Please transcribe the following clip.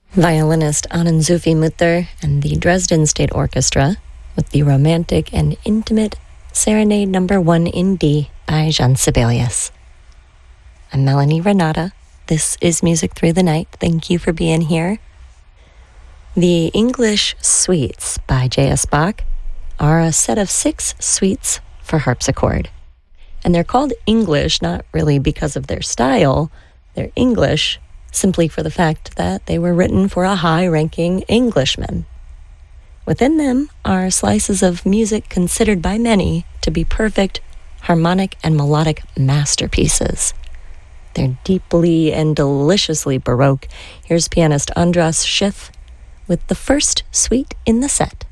Violinist Anand Zufi Mutter and the Dresden State Orchestra with the romantic and intimate Serenade No. 1 in D by Jean Sibelius. I'm Melanie Renata. This is Music Through the Night. Thank you for being here. The English Suites by J.S. Bach are a set of 6 suites for harpsichord. And they're called English not really because of their style. They're English simply for the fact that they were written for a high-ranking Englishman. Within them are slices of music considered by many to be perfect, harmonic, and melodic masterpieces. They're deeply and deliciously Baroque. Here's pianist Andras Schiff with the first suite in the set.